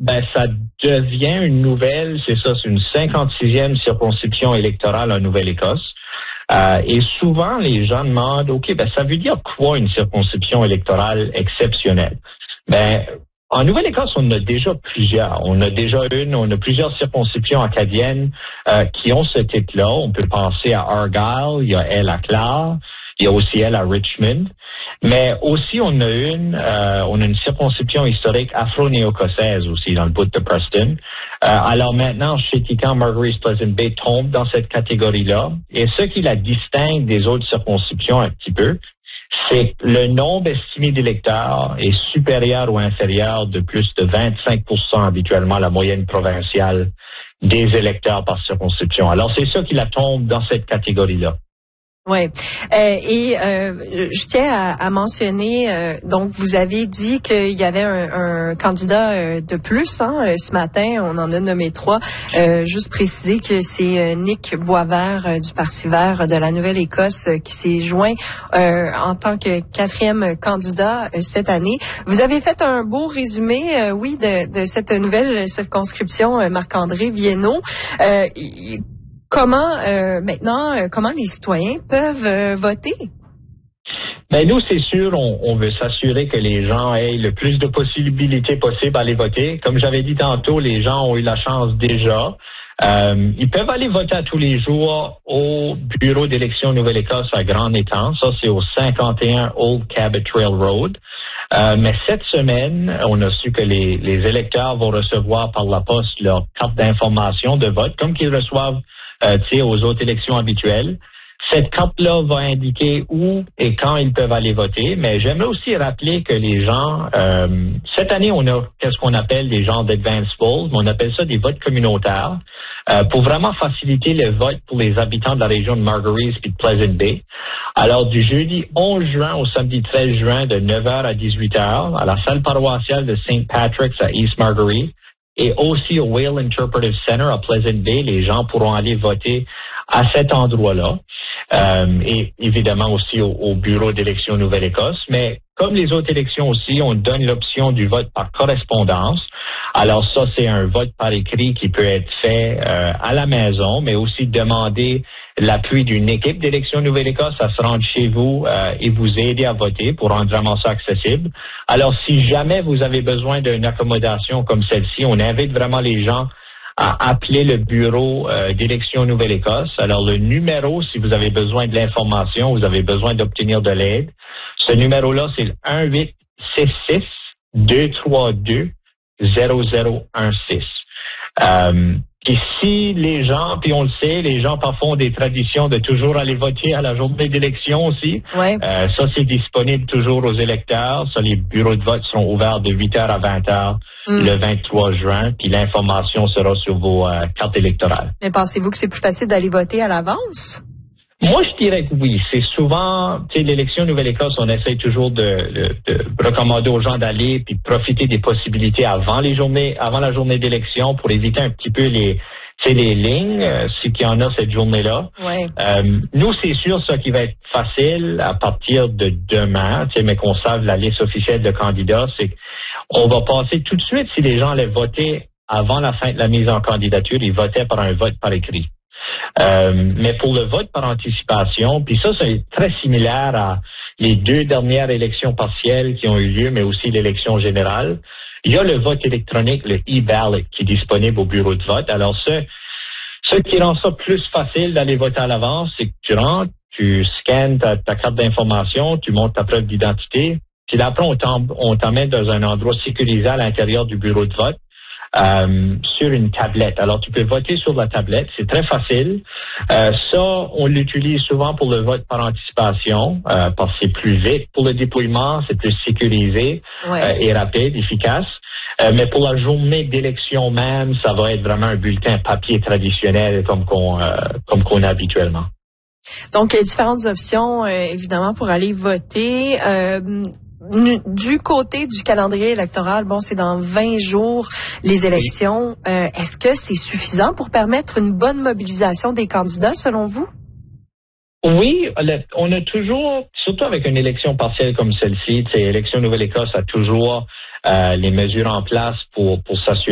Ça devient une nouvelle, c'est une 56e circonscription électorale en Nouvelle-Écosse. Et souvent, les gens demandent, OK, ça veut dire quoi une circonscription électorale exceptionnelle? En Nouvelle-Écosse, on a déjà plusieurs. On a plusieurs circonscriptions acadiennes qui ont ce titre-là. On peut penser à Argyle, il y a elle à Clare, il y a aussi elle à Richmond. Mais aussi, on a une circonscription historique afro-néo-écossaise aussi dans le bout de Preston. Alors maintenant, Chéticamp, Marguerite, Pleasant Bay tombe dans cette catégorie-là. Et ce qui la distingue des autres circonscriptions un petit peu, c'est que le nombre estimé d'électeurs est supérieur ou inférieur de plus de 25% habituellement à la moyenne provinciale des électeurs par circonscription. Alors, c'est ça qui la tombe dans cette catégorie-là. Oui. Je tiens à mentionner, donc vous avez dit qu'il y avait un candidat de plus ce matin. On en a nommé 3. Juste préciser que c'est Nick Boisvert du Parti vert de la Nouvelle-Écosse qui s'est joint en tant que 4e candidat cette année. Vous avez fait un beau résumé, de cette nouvelle circonscription, Marc-André Viennot. Comment les citoyens peuvent voter? Nous, c'est sûr, on veut s'assurer que les gens aient le plus de possibilités possibles à aller voter. Comme j'avais dit tantôt, les gens ont eu la chance déjà. Ils peuvent aller voter à tous les jours au bureau d'élection Nouvelle-Écosse à Grand-Étang. Ça, c'est au 51 Old Cabot Trail Road. Mais cette semaine, on a su que les électeurs vont recevoir par la poste leur carte d'information de vote, comme qu'ils reçoivent aux autres élections habituelles. Cette carte-là va indiquer où et quand ils peuvent aller voter, mais j'aimerais aussi rappeler que les gens, cette année, on a qu'est-ce qu'on appelle des genres d'advance polls, mais on appelle ça des votes communautaires, pour vraiment faciliter le vote pour les habitants de la région de Marguerite et de Pleasant Bay. Alors, du jeudi 11 juin au samedi 13 juin, de 9h à 18h, à la salle paroissiale de St. Patrick's à East Marguerite, et aussi au Whale Interpretive Center à Pleasant Bay, les gens pourront aller voter à cet endroit-là. Et évidemment aussi au bureau d'élection Nouvelle-Écosse. Mais comme les autres élections aussi, on donne l'option du vote par correspondance. Alors ça, c'est un vote par écrit qui peut être fait à la maison, mais aussi demander l'appui d'une équipe d'élection Nouvelle-Écosse à se rendre chez vous et vous aider à voter pour rendre vraiment ça accessible. Alors, si jamais vous avez besoin d'une accommodation comme celle-ci, on invite vraiment les gens à appeler le bureau d'élection Nouvelle-Écosse. Alors, le numéro, si vous avez besoin de l'information, vous avez besoin d'obtenir de l'aide, ce numéro-là, c'est le 1-866-232-0016. Et si les gens, puis on le sait, les gens parfois ont des traditions de toujours aller voter à la journée d'élection aussi. Ouais. Ça, c'est disponible toujours aux électeurs. Ça, les bureaux de vote seront ouverts de 8h à 20h le 23 juin. Puis l'information sera sur vos cartes électorales. Mais pensez-vous que c'est plus facile d'aller voter à l'avance? Moi, je dirais que oui. C'est souvent, l'élection Nouvelle-Écosse, on essaie toujours de recommander aux gens d'aller puis de profiter des possibilités avant la journée d'élection pour éviter un petit peu les lignes, si qu'il y en a cette journée-là. Ouais. Nous, c'est sûr, ça qui va être facile à partir de demain, mais qu'on sache la liste officielle de candidats, c'est qu'on va passer tout de suite, si les gens allaient voter avant la fin de la mise en candidature, ils votaient par un vote par écrit. Mais pour le vote par anticipation, puis ça, c'est très similaire à les 2 dernières élections partielles qui ont eu lieu, mais aussi l'élection générale. Il y a le vote électronique, le e-ballot, qui est disponible au bureau de vote. Alors, ce qui rend ça plus facile d'aller voter à l'avance, c'est que tu rentres, tu scannes ta carte d'information, tu montes ta preuve d'identité, puis après, on t'emmène dans un endroit sécurisé à l'intérieur du bureau de vote. Sur une tablette. Alors, tu peux voter sur la tablette. C'est très facile. Ça, on l'utilise souvent pour le vote par anticipation parce que c'est plus vite pour le dépouillement, c'est plus sécurisé et rapide, efficace. Mais pour la journée d'élection même, ça va être vraiment un bulletin papier traditionnel comme qu'on a habituellement. Donc, il y a différentes options, évidemment, pour aller voter. Du côté du calendrier électoral, c'est dans 20 jours les élections. Est-ce que c'est suffisant pour permettre une bonne mobilisation des candidats, selon vous? Oui, on a toujours, surtout avec une élection partielle comme celle-ci, l'élection Nouvelle-Écosse a toujours les mesures en place pour s'assurer